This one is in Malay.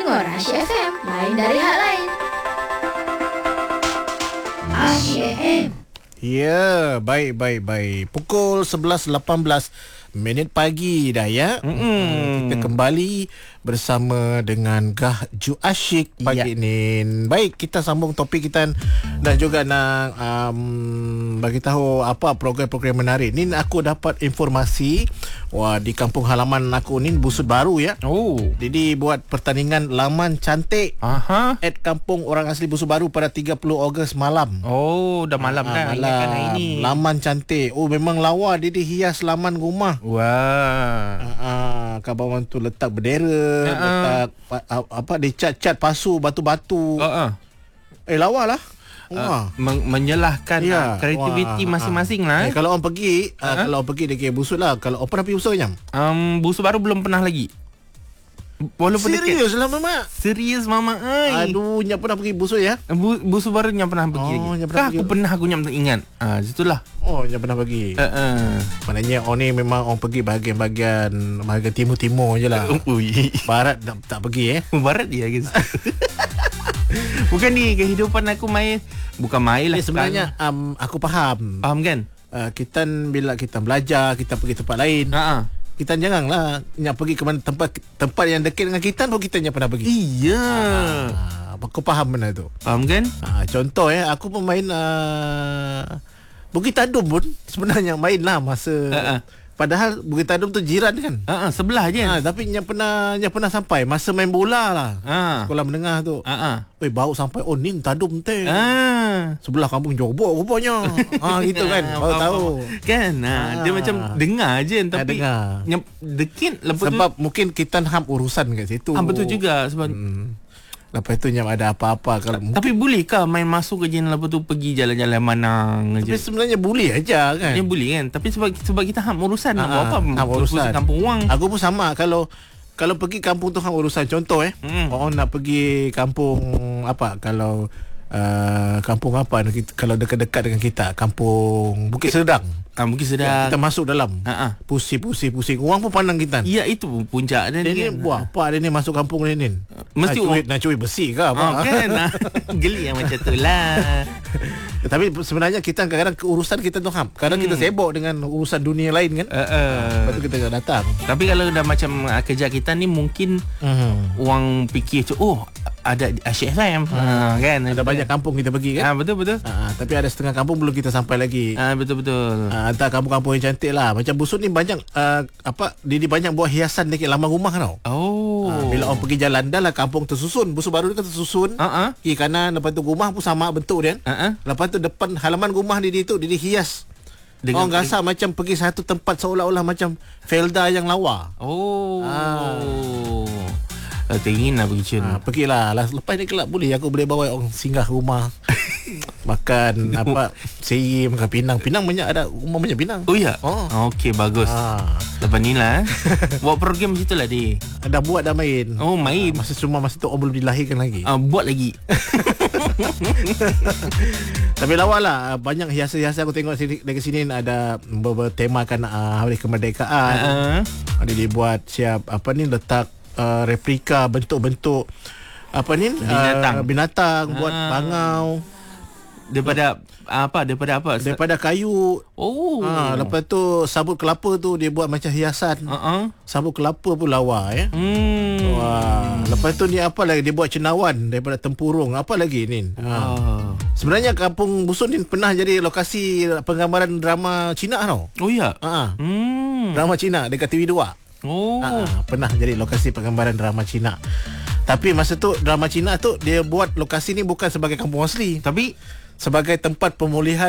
Dengar Asyik FM, lain dari hal lain. Asyik FM. Ya, baik. Pukul 11.18 minit pagi dah ya. Kita kembali bersama dengan Gah Ju Asyik pagi ni. Baik, kita sambung topik kita dan juga nak bagi tahu apa program-program menarik. Ni aku dapat informasi di kampung halaman aku ni Busut Baru ya. Jadi buat pertandingan laman cantik at kampung orang asli Busut Baru pada 30 Ogos malam. Dah malam dah. Ingatkan hari ni. Laman cantik. Memang lawa dia hias laman rumah. Wah. Kat bawah tu letak bendera, letak dia cat-cat pasu batu-batu. Lawa lah. Menyalahkan kreativiti masing-masing lah. Kalau orang pergi kalau orang pergi dekat Busut lah. Kalau orang pernah pergi Busut Nyam? Busut Baru belum pernah lagi. Walaupun serius lah Mama. Serius Mama ai. Aduh, Nyam pernah pergi Busut ya? Busut Baru Nyam pernah pergi lagi. Aku pernah, aku Nyam tak ingat. Situlah. Nyam pernah pergi. Maknanya orang ni memang orang pergi bahagian timur-timur je lah. Barat tak pergi Barat dia guys. Bukan ni kehidupan aku main. Bukan main lah sebenarnya. Aku faham kan? Kita bila kita belajar, kita pergi tempat lain. Kita janganlah nak pergi ke mana tempat yang dekat dengan kita baru kita yang pernah pergi. Iya. Aku faham benda tu. Faham kan? Contoh aku pun main Bukit Tadum pun sebenarnya main lah masa padahal Bukit Tadum tu jiran kan. Sebelah je. Tapi yang pernah sampai masa main bola lah. Sekolah menengah tu. Bau sampai ni Tadum teh. Sebelah kampung Jobok rupanya. Gitu kan. Baru tahu. Kan. Dia macam dengar je tapi yang dekit sebab mungkin kita ham urusan kat situ. Betul juga sebab lepas tu ada apa-apa kalau tapi bolehkah main masuk ke je lepas tu pergi jalan-jalan Manang je? Tapi sebenarnya boleh aja kan. Dia boleh kan. Tapi sebab kita ham urusan nak buat apa? Urusan kampung orang. Aku pun sama kalau pergi kampung tu ham urusan. Contoh orang nak pergi kampung kalau kampung apa kalau dekat-dekat dengan kita, kampung Bukit Sedang. Bukit Sedang. Kita masuk dalam. Pusing. Orang pun pandang kita. Ya, itu puncak dia ni. Buat apa dia ni masuk kampung dia ni? Mesti nak curi besi ke apa? Kan. Geli yang macam tu lah. Tapi sebenarnya kita kadang-kadang urusan kita tu kadang kita sibuk dengan urusan dunia lain kan. Lepas tu kita datang. Tapi kalau dah macam kerja kita ni mungkin orang fikir ada Asyik FM kan. Ada banyak kampung kita pergi kan. Betul. Tapi ada setengah kampung belum kita sampai lagi. Betul. Antara kampung-kampung yang cantik lah. Macam Busut ni banyak dia banyak buat hiasan dekat laman rumah tau. Bila orang pergi jalan dah lah kampung tersusun. Busut Baru ni kan tersusun. Kiri kanan, lepas tu rumah pun sama bentuk dia. Lepas tu depan halaman rumah dia tu dia hias. Orang rasa macam pergi satu tempat seolah-olah macam Felda yang lawa. Teringin lah pergi macam pergilah. Lepas ni kelak aku boleh bawa orang singgah rumah. Makan seri, makan pinang banyak, ada rumah banyak pinang. Okey, bagus. Lepas ni lah buat program macam tu lah dia. Dah buat, dah main. Main masa tu orang belum dilahirkan lagi. Buat lagi. Tapi lawa lah. Banyak hiasan-hiasan aku tengok dari sini. Ada bertemakan Hari Kemerdekaan. Ada dibuat siap letak replika bentuk-bentuk binatang buat bangau daripada kayu. Lepas tu sabut kelapa tu dia buat macam hiasan. Sabut kelapa pun lawa lepas tu ni apa lagi dia buat cendawan daripada tempurung. Apa lagi ni? Sebenarnya kampung Busut ni pernah jadi lokasi penggambaran drama Cina tau. Drama Cina dekat TV2. Pernah jadi lokasi penggambaran drama Cina. Tapi masa tu drama Cina tu dia buat lokasi ni bukan sebagai kampung asli, tapi sebagai tempat pemulihan